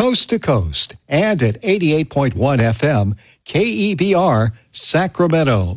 coast to coast, and at 88.1 FM, KEBR, Sacramento.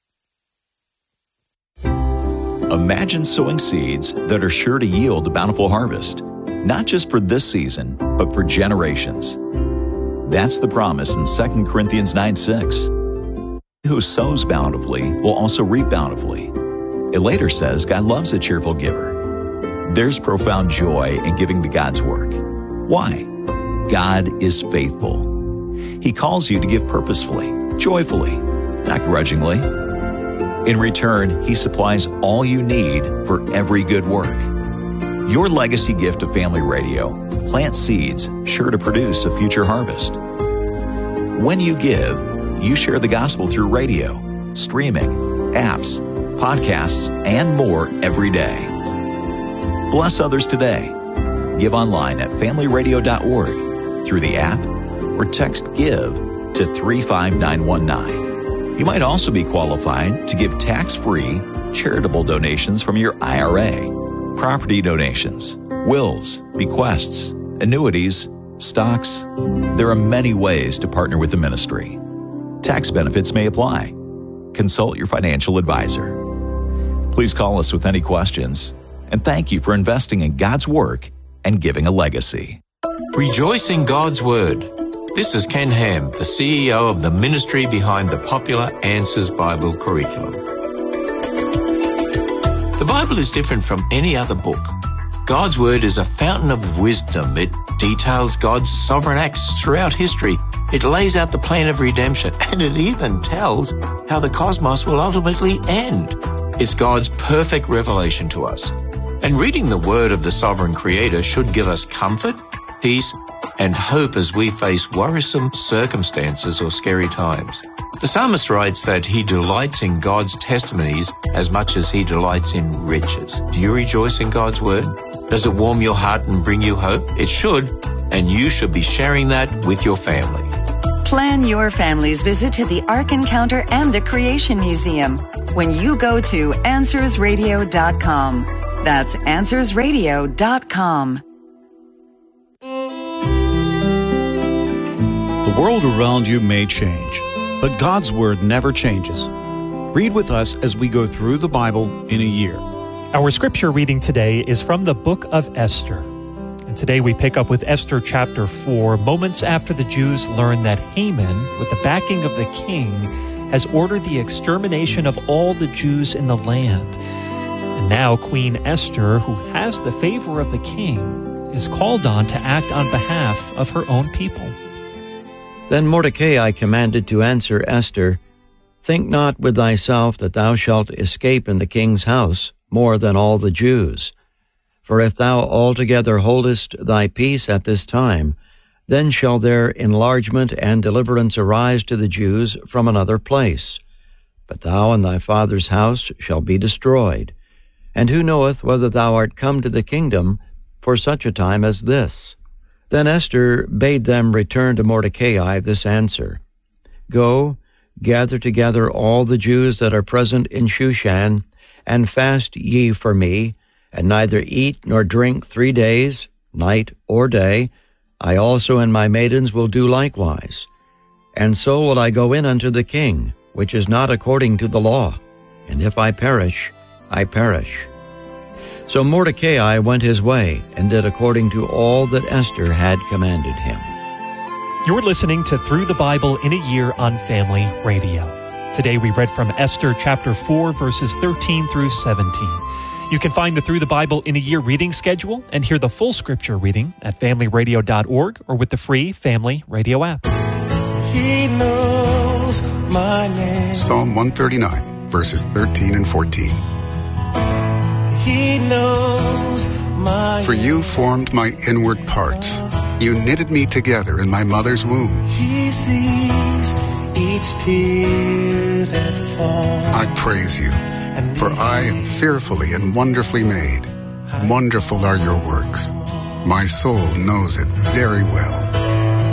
Imagine sowing seeds that are sure to yield a bountiful harvest, not just for this season, but for generations. That's the promise in 2 Corinthians 9:6. Who sows bountifully will also reap bountifully. It later says God loves a cheerful giver. There's profound joy in giving to God's work. Why? God is faithful. He calls you to give purposefully, joyfully, not grudgingly. In return, He supplies all you need for every good work. Your legacy gift to Family Radio plants seeds sure to produce a future harvest. When you give, you share the gospel through radio, streaming, apps, podcasts, and more every day. Bless others today. Give online at familyradio.org through the app or text GIVE to 35919. You might also be qualified to give tax-free charitable donations from your IRA, property donations, wills, bequests, annuities, stocks. There are many ways to partner with the ministry. Tax benefits may apply. Consult your financial advisor. Please call us with any questions, and thank you for investing in God's work and giving a legacy. Rejoice in God's Word. This is Ken Ham, the CEO of the ministry behind the popular Answers Bible curriculum. The Bible is different from any other book. God's Word is a fountain of wisdom. It details God's sovereign acts throughout history. It lays out the plan of redemption, and it even tells how the cosmos will ultimately end. It's God's perfect revelation to us. And reading the Word of the sovereign Creator should give us comfort, peace, and hope as we face worrisome circumstances or scary times. The psalmist writes that he delights in God's testimonies as much as he delights in riches. Do you rejoice in God's Word? Does it warm your heart and bring you hope? It should, and you should be sharing that with your family. Plan your family's visit to the Ark Encounter and the Creation Museum when you go to AnswersRadio.com. That's AnswersRadio.com. The world around you may change, but God's Word never changes. Read with us as we go through the Bible in a year. Our scripture reading today is from the book of Esther. And today we pick up with Esther chapter 4, moments after the Jews learn that Haman, with the backing of the king, has ordered the extermination of all the Jews in the land. And now Queen Esther, who has the favor of the king, is called on to act on behalf of her own people. Then Mordecai commanded to answer Esther, "Think not with thyself that thou shalt escape in the king's house more than all the Jews. For if thou altogether holdest thy peace at this time, then shall their enlargement and deliverance arise to the Jews from another place. But thou and thy father's house shall be destroyed. And who knoweth whether thou art come to the kingdom for such a time as this?" Then Esther bade them return to Mordecai this answer, "Go, gather together all the Jews that are present in Shushan, and fast ye for me, and neither eat nor drink 3 days, night or day. I also and my maidens will do likewise. And so will I go in unto the king, which is not according to the law. And if I perish, I perish." So Mordecai went his way and did according to all that Esther had commanded him. You're listening to Through the Bible in a Year on Family Radio. Today we read from Esther chapter 4, verses 13 through 17. You can find the Through the Bible in a Year reading schedule and hear the full scripture reading at familyradio.org or with the free Family Radio app. He knows my name. Psalm 139, verses 13 and 14. He knows my For you formed my inward parts. You knitted me together in my mother's womb. He sees each tear that falls. I praise you, for I am fearfully and wonderfully made. Wonderful are your works. My soul knows it very well.